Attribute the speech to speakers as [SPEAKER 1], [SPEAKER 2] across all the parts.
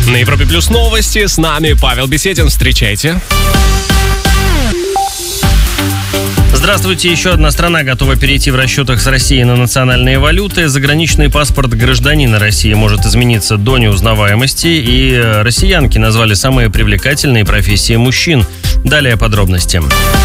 [SPEAKER 1] На Европе Плюс новости. С нами Павел Беседин. Встречайте.
[SPEAKER 2] Здравствуйте. Еще одна страна готова перейти в расчетах с Россией на национальные валюты. Заграничный паспорт гражданина России может измениться до неузнаваемости. И россиянки назвали самые привлекательные профессии мужчин. Далее подробности.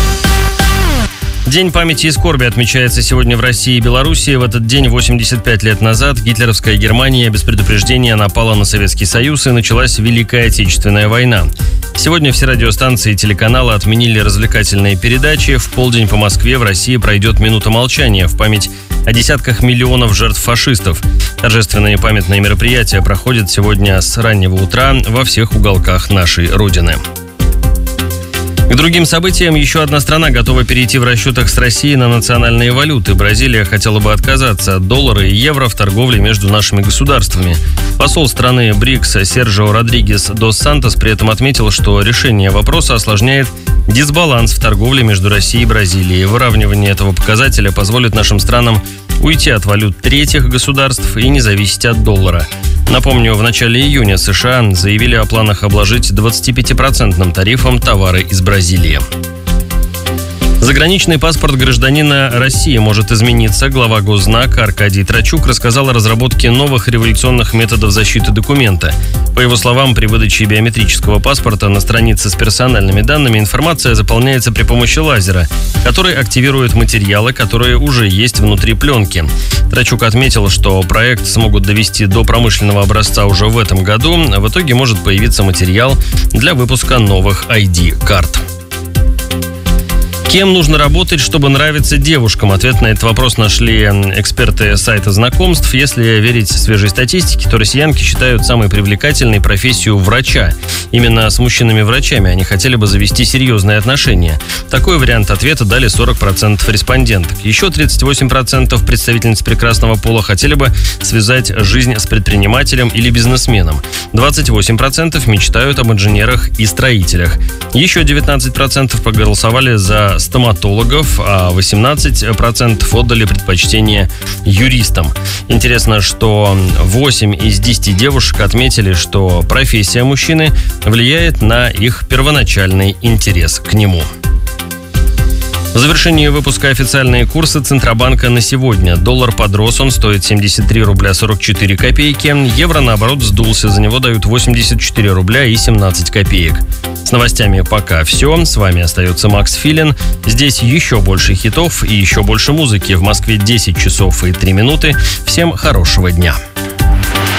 [SPEAKER 2] День памяти и скорби отмечается сегодня в России и Белоруссии. В этот день, 85 лет назад, гитлеровская Германия без предупреждения напала на Советский Союз и началась Великая Отечественная война. Сегодня все радиостанции и телеканалы отменили развлекательные передачи. В полдень по Москве в России пройдет минута молчания в память о десятках миллионов жертв фашистов. Торжественные памятные мероприятия проходят сегодня с раннего утра во всех уголках нашей Родины. К другим событиям, еще одна страна готова перейти в расчетах с Россией на национальные валюты. Бразилия хотела бы отказаться от доллара и евро в торговле между нашими государствами. Посол страны БРИКС Серджио Родригес дос Сантос при этом отметил, что решение вопроса осложняет дисбаланс в торговле между Россией и Бразилией. Выравнивание этого показателя позволит нашим странам уйти от валют третьих государств и не зависеть от доллара. Напомню, в начале июня США заявили о планах обложить 25% тарифом товары из Бразилии. Заграничный паспорт гражданина России может измениться. Глава Госзнака Аркадий Трачук рассказал о разработке новых революционных методов защиты документа. По его словам, при выдаче биометрического паспорта на странице с персональными данными информация заполняется при помощи лазера, который активирует материалы, которые уже есть внутри пленки. Трачук отметил, что проект смогут довести до промышленного образца уже в этом году. В итоге может появиться материал для выпуска новых ID-карт. Кем нужно работать, чтобы нравиться девушкам? Ответ на этот вопрос нашли эксперты сайта знакомств. Если верить свежей статистике, то россиянки считают самой привлекательной профессию врача. Именно с мужчинами-врачами они хотели бы завести серьезные отношения. Такой вариант ответа дали 40% респонденток. Еще 38% представительниц прекрасного пола хотели бы связать жизнь с предпринимателем или бизнесменом. 28% мечтают об инженерах и строителях. Еще 19% проголосовали за стоматологов, а 18% отдали предпочтение юристам. Интересно, что 8 из 10 девушек отметили, что профессия мужчины влияет на их первоначальный интерес к нему. В завершении выпуска официальные курсы Центробанка на сегодня. Доллар подрос, он стоит 73 рубля 44 копейки. Евро, наоборот, сдулся, за него дают 84 рубля и 17 копеек. С новостями пока все. С вами остается Макс Филин. Здесь еще больше хитов и еще больше музыки. В Москве 10 часов и 3 минуты. Всем хорошего дня.